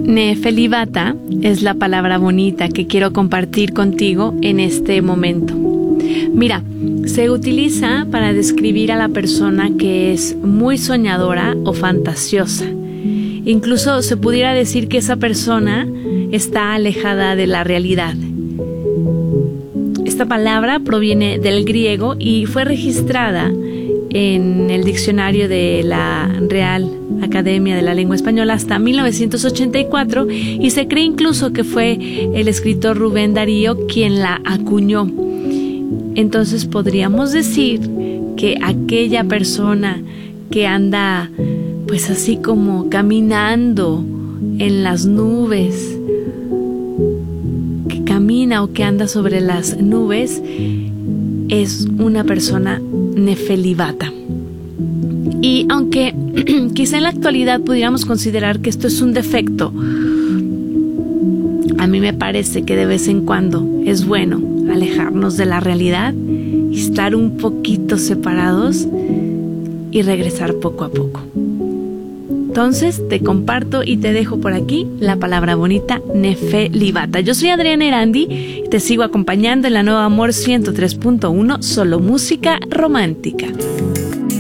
Nefelibata es la palabra bonita que quiero compartir contigo en este momento. Mira, se utiliza para describir a la persona que es muy soñadora o fantasiosa. Incluso se pudiera decir que esa persona está alejada de la realidad. Esta palabra proviene del griego y fue registrada en el diccionario de la Real Academia de la Lengua Española hasta 1984 y se cree incluso que fue el escritor Rubén Darío quien la acuñó. Entonces podríamos decir que aquella persona que anda pues así como caminando en las nubes, que camina o que anda sobre las nubes, es una persona nefelibata. Y aunque quizá en la actualidad pudiéramos considerar que esto es un defecto, a mí me parece que de vez en cuando es bueno alejarnos de la realidad, estar un poquito separados y regresar poco a poco. Entonces te comparto y te dejo por aquí la palabra bonita nefelibata. Yo soy Adriana Erandi y te sigo acompañando en la Nueva Amor 103.1, solo música romántica.